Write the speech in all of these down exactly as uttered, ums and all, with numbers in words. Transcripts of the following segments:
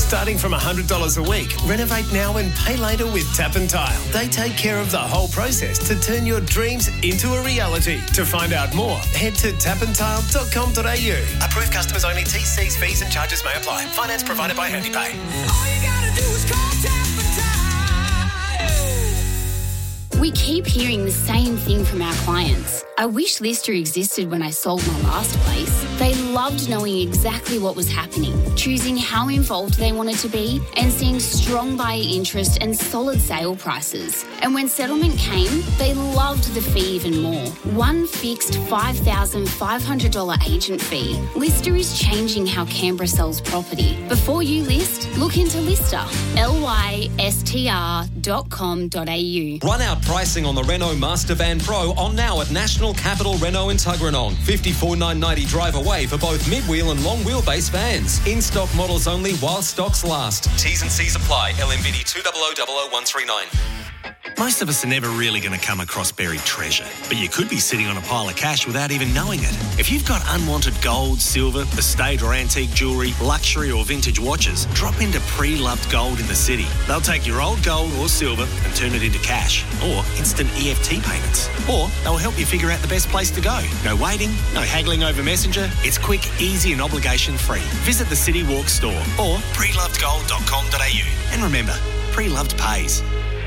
Starting from one hundred dollars a week, renovate now and pay later with Tap and Tile. They take care of the whole process to turn your dreams into a reality. To find out more, head to tap and tile dot com dot a u. Approved customers only. T Cs, fees and charges may apply. Finance provided by HandyPay. All you gotta do is call Tap and Tile. We keep hearing the same thing from our clients. I wish Lister existed when I sold my last place. They loved knowing exactly what was happening, choosing how involved they wanted to be, and seeing strong buyer interest and solid sale prices. And when settlement came, they loved the fee even more. One fixed five thousand five hundred dollars agent fee. Lister is changing how Canberra sells property. Before you list, look into Lister. L Y S T R dot com dot a u. Run out pricing on the Renault Master Van Pro on now at National Capital Renault in Tuggeranong. fifty-four thousand nine hundred ninety drive away for both mid-wheel and long wheelbase vans. In-stock models only while stocks last. T's and C's apply. L M V D two zero zero zero zero one three nine. Most of us are never really going to come across buried treasure, but you could be sitting on a pile of cash without even knowing it. If you've got unwanted gold, silver, estate or antique jewellery, luxury or vintage watches, drop into Pre-Loved Gold in the city. They'll take your old gold or silver and turn it into cash or instant E F T payments. Or they'll help you figure out the best place to go. No waiting, no haggling over Messenger. It's quick, easy and obligation-free. Visit the City Walk store or pre loved gold dot com dot a u. And remember, Pre-Loved pays.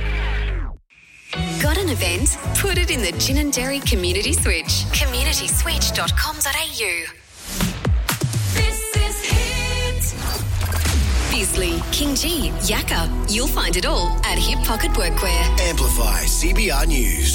Got an event? Put it in the Gin and Dairy Community Switch. community switch dot com dot a u. This is Hit. Bisley, King G, Yakka. You'll find it all at Hip Pocket Workwear. Amplify C B R News.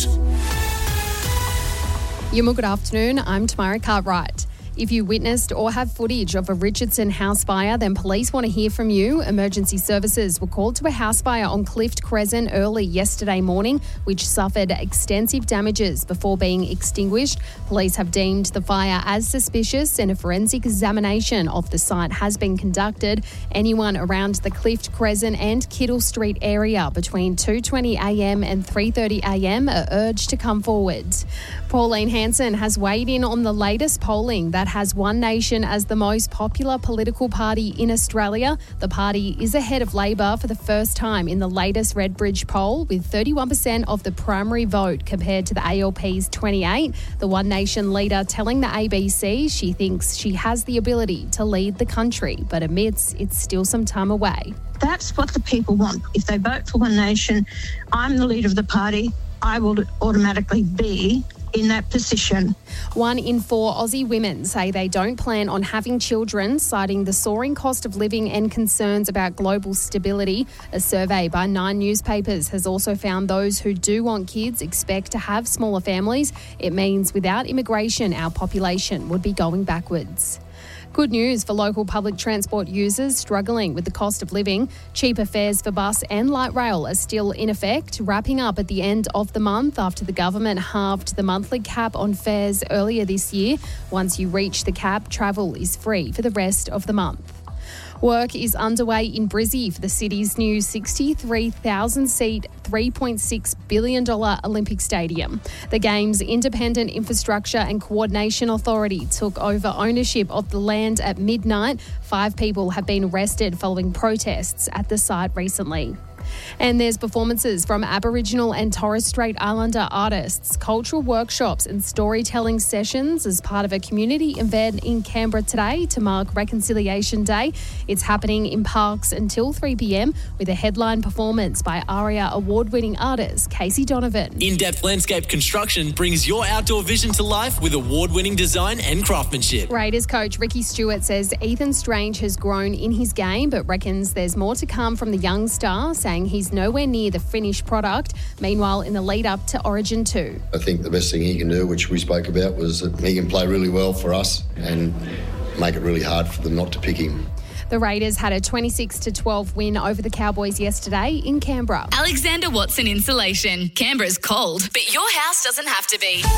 Yuma, good afternoon. I'm Tamara Cartwright. If you witnessed or have footage of a Richardson house fire, then police want to hear from you. Emergency services were called to a house fire on Clift Crescent early yesterday morning, which suffered extensive damages before being extinguished. Police have deemed the fire as suspicious and a forensic examination of the site has been conducted. Anyone around the Clift Crescent and Kittle Street area between two twenty a m and three thirty a m are urged to come forward. Pauline Hanson has weighed in on the latest polling that has One Nation as the most popular political party in Australia. The party is ahead of Labor for the first time in the latest Redbridge poll, with thirty-one percent of the primary vote compared to the A L P's twenty-eight. The One Nation leader telling the A B C she thinks she has the ability to lead the country, but admits it's still some time away. That's what the people want. If they vote for One Nation, I'm the leader of the party. I will automatically be in that position. One in four Aussie women say they don't plan on having children, citing the soaring cost of living and concerns about global stability. A survey by Nine newspapers has also found those who do want kids expect to have smaller families. It means without immigration, our population would be going backwards. Good news for local public transport users struggling with the cost of living. Cheaper fares for bus and light rail are still in effect, wrapping up at the end of the month after the government halved the monthly cap on fares earlier this year. Once you reach the cap, travel is free for the rest of the month. Work is underway in Brizzy for the city's new sixty-three thousand seat, three point six billion dollars Olympic Stadium. The Games Independent Infrastructure and Coordination Authority took over ownership of the land at midnight. Five people have been arrested following protests at the site recently. And there's performances from Aboriginal and Torres Strait Islander artists, cultural workshops and storytelling sessions as part of a community event in Canberra today to mark Reconciliation Day. It's happening in Parks until three p m with a headline performance by ARIA award-winning artist Casey Donovan. In-depth landscape construction brings your outdoor vision to life with award-winning design and craftsmanship. Raiders coach Ricky Stewart says Ethan Strange has grown in his game but reckons there's more to come from the young star, saying he's nowhere near the finished product. Meanwhile, in the lead up to Origin two. I think the best thing he can do, which we spoke about, was that he can play really well for us and make it really hard for them not to pick him. The Raiders had a twenty-six to twelve win over the Cowboys yesterday in Canberra. Alexander Watson Insulation. Canberra's cold, but your house doesn't have to be.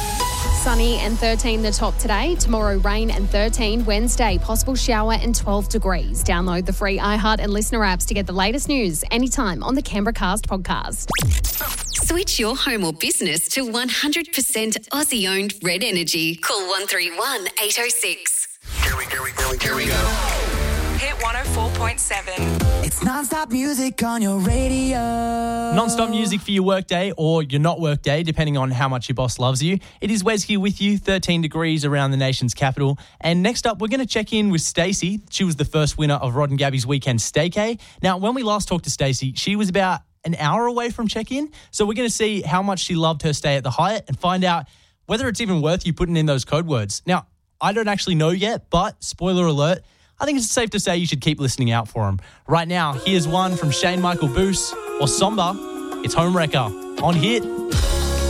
Sunny and thirteen the top today. Tomorrow rain and thirteen. Wednesday possible shower and twelve degrees. Download the free iHeart and Listener apps to get the latest news anytime on the Canberra Cast podcast. Switch your home or business to one hundred percent Aussie-owned Red Energy. Call one three one, eight oh six. Here we, here we, here we, here we go. Hit one oh oh four point seven. It's non-stop music on your radio. Non-stop music for your workday or your not workday, depending on how much your boss loves you. It is Wes here with you, thirteen degrees around the nation's capital. And next up, we're going to check in with Stacey. She was the first winner of Rod and Gabby's Weekend Staycay. Now, when we last talked to Stacey, she was about an hour away from check-in. So we're going to see how much she loved her stay at the Hyatt and find out whether it's even worth you putting in those code words. Now, I don't actually know yet, but spoiler alert, I think it's safe to say you should keep listening out for them. Right now, here's one from Shane Michael Boos or Somber. It's Homewrecker on Hit.